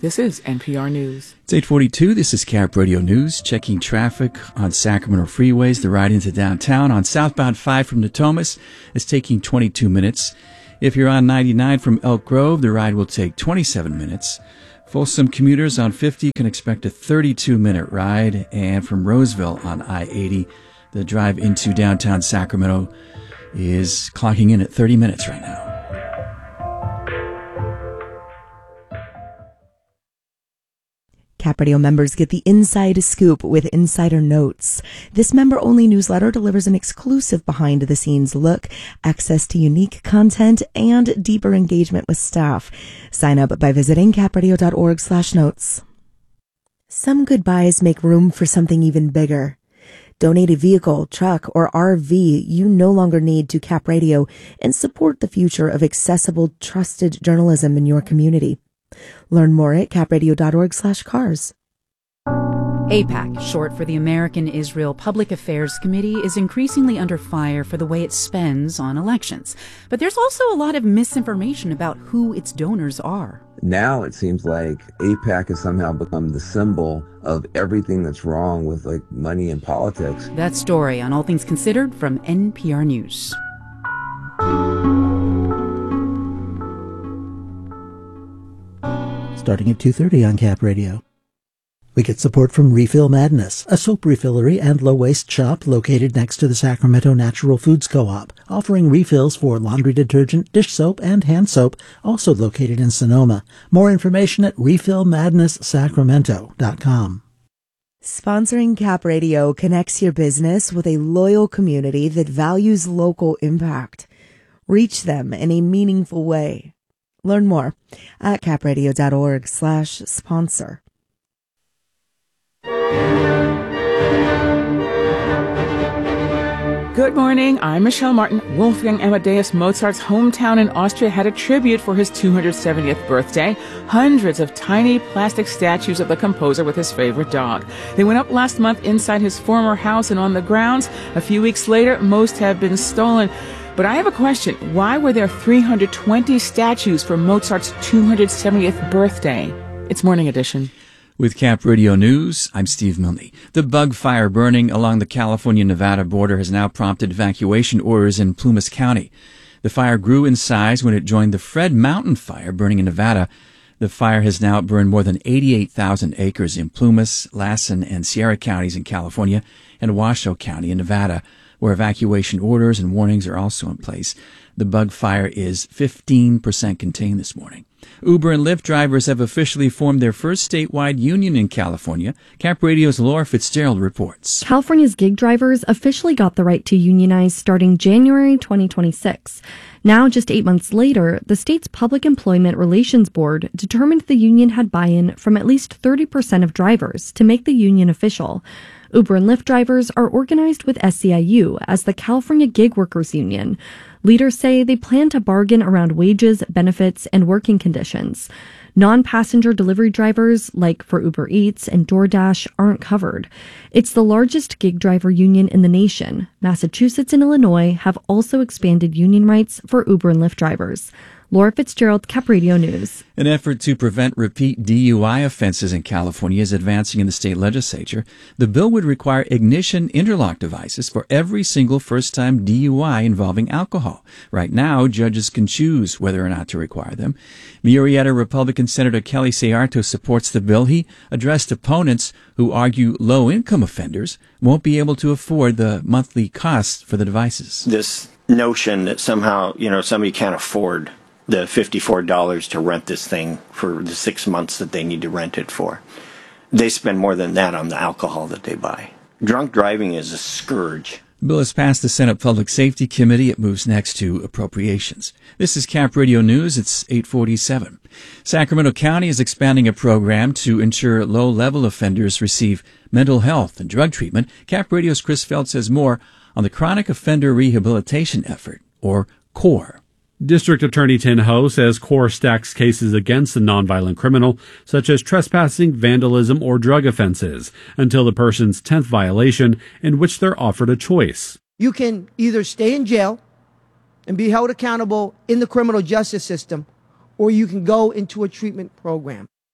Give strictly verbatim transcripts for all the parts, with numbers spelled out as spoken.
This is N P R News. It's eight forty-two. This is Cap Radio News. Checking traffic on Sacramento freeways. The ride into downtown on southbound five from Natomas is taking twenty-two minutes. If you're on ninety-nine from Elk Grove, the ride will take twenty-seven minutes. Folsom commuters on fifty can expect a thirty-two minute ride. And from Roseville on I eighty, the drive into downtown Sacramento is clocking in at thirty minutes right now. Cap Radio members get the inside scoop with Insider Notes. This member-only newsletter delivers an exclusive behind-the-scenes look, access to unique content, and deeper engagement with staff. Sign up by visiting capradio.org slash notes. Some goodbyes make room for something even bigger. Donate a vehicle, truck, or R V you no longer need to Cap Radio and support the future of accessible, trusted journalism in your community. Learn more at capradio.org slash cars. AIPAC, short for the American Israel Public Affairs Committee, is increasingly under fire for the way it spends on elections. But there's also a lot of misinformation about who its donors are. Now it seems like AIPAC has somehow become the symbol of everything that's wrong with like money and politics. That story on All Things Considered from N P R News. Starting at two thirty on Cap Radio. We get support from Refill Madness, a soap refillery and low-waste shop located next to the Sacramento Natural Foods Co-op, offering refills for laundry detergent, dish soap, and hand soap, also located in Sonoma. More information at refill madness sacramento dot com. Sponsoring Cap Radio connects your business with a loyal community that values local impact. Reach them in a meaningful way. Learn more at capradio.org slash sponsor. Good morning, I'm Michelle Martin. Wolfgang Amadeus Mozart's hometown in Austria had a tribute for his two hundred seventieth birthday. Hundreds of tiny plastic statues of the composer with his favorite dog. They went up last month inside his former house and on the grounds. A few weeks later, most have been stolen. But I have a question. Why were there three hundred twenty statues for Mozart's two hundred seventieth birthday? It's Morning Edition. With Cap Radio News, I'm Steve Milne. The bug fire burning along the California-Nevada border has now prompted evacuation orders in Plumas County. The fire grew in size when it joined the Fred Mountain Fire burning in Nevada. The fire has now burned more than eighty-eight thousand acres in Plumas, Lassen, and Sierra counties in California, and Washoe County in Nevada, where evacuation orders and warnings are also in place. The bug fire is fifteen percent contained this morning. Uber and Lyft drivers have officially formed their first statewide union in California. Cap Radio's Laura Fitzgerald reports. California's gig drivers officially got the right to unionize starting January twenty twenty-six. Now, just eight months later, the state's Public Employment Relations Board determined the union had buy-in from at least thirty percent of drivers to make the union official. Uber and Lyft drivers are organized with S C I U as the California Gig Workers Union. Leaders say they plan to bargain around wages, benefits, and working conditions. Non-passenger delivery drivers, like for Uber Eats and DoorDash, aren't covered. It's the largest gig driver union in the nation. Massachusetts and Illinois have also expanded union rights for Uber and Lyft drivers. Laura Fitzgerald, Cap Radio News. An effort to prevent repeat D U I offenses in California is advancing in the state legislature. The bill would require ignition interlock devices for every single first-time D U I involving alcohol. Right now, judges can choose whether or not to require them. Murrieta Republican Senator Kelly Sayarto supports the bill. He addressed opponents who argue low-income offenders won't be able to afford the monthly costs for the devices. This notion that somehow, you know, somebody can't afford the fifty-four dollars to rent this thing for the six months that they need to rent it for. They spend more than that on the alcohol that they buy. Drunk driving is a scourge. The bill has passed the Senate Public Safety Committee. It moves next to appropriations. This is Cap Radio News. It's eight forty-seven. Sacramento County is expanding a program to ensure low-level offenders receive mental health and drug treatment. Cap Radio's Chris Feld says more on the Chronic Offender Rehabilitation Effort, or CORE. District Attorney Tin Ho says CORE stacks cases against a nonviolent criminal, such as trespassing, vandalism, or drug offenses, until the person's tenth violation, in which they're offered a choice. You can either stay in jail and be held accountable in the criminal justice system, or you can go into a treatment program.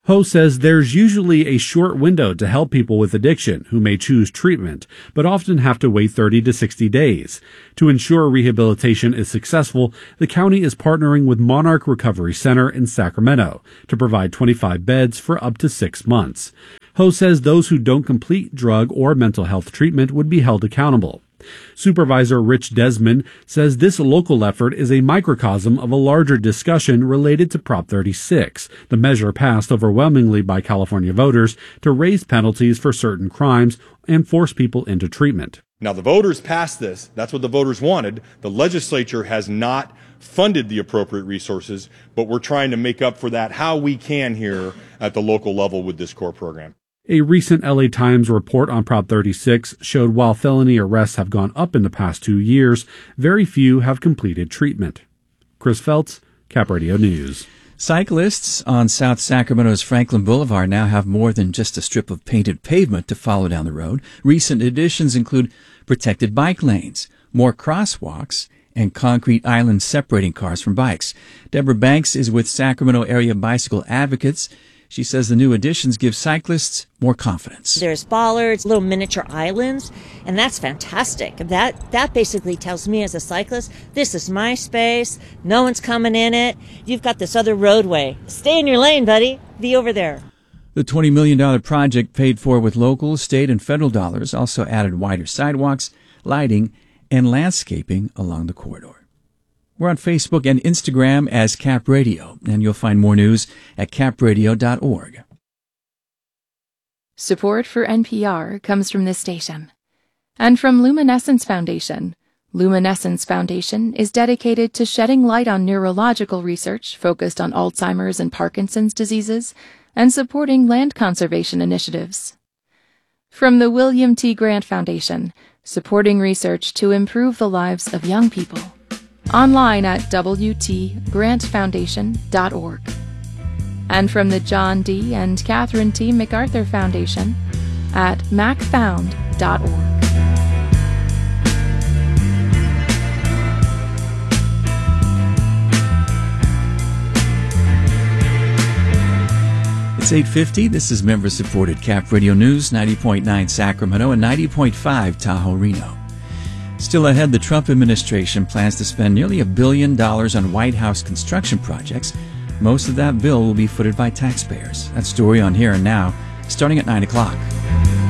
Ho says there's usually a short window to help people with addiction who may choose treatment, but often have to wait thirty to sixty days. To ensure rehabilitation is successful, the county is partnering with Monarch Recovery Center in Sacramento to provide twenty-five beds for up to six months. Ho says those who don't complete drug or mental health treatment would be held accountable. Supervisor Rich Desmond says this local effort is a microcosm of a larger discussion related to Prop thirty-six, the measure passed overwhelmingly by California voters to raise penalties for certain crimes and force people into treatment. Now, the voters passed this. That's what the voters wanted. The legislature has not funded the appropriate resources, but we're trying to make up for that how we can here at the local level with this core program. A recent L A Times report on Prop thirty-six showed while felony arrests have gone up in the past two years, very few have completed treatment. Chris Feltz, Cap Radio News. Cyclists on South Sacramento's Franklin Boulevard now have more than just a strip of painted pavement to follow down the road. Recent additions include protected bike lanes, more crosswalks, and concrete islands separating cars from bikes. Deborah Banks is with Sacramento Area Bicycle Advocates. She says the new additions give cyclists more confidence. There's bollards, little miniature islands, and that's fantastic. That that basically tells me as a cyclist, this is my space. No one's coming in it. You've got this other roadway. Stay in your lane, buddy. Be over there. The twenty million dollars project, paid for with local, state, and federal dollars, also added wider sidewalks, lighting, and landscaping along the corridor. We're on Facebook and Instagram as Cap Radio, and you'll find more news at cap radio dot org. Support for N P R comes from this station and from Luminescence Foundation. Luminescence Foundation is dedicated to shedding light on neurological research focused on Alzheimer's and Parkinson's diseases and supporting land conservation initiatives. From the William T. Grant Foundation, supporting research to improve the lives of young people. Online at w t grant foundation dot org. And from the John D. and Catherine T. MacArthur Foundation at mac found dot org. It's eight fifty. This is member-supported Cap Radio News, ninety point nine Sacramento and ninety point five Tahoe Reno. Still ahead, the Trump administration plans to spend nearly a billion dollars on White House construction projects. Most of that bill will be footed by taxpayers. That story on Here and Now, starting at nine o'clock.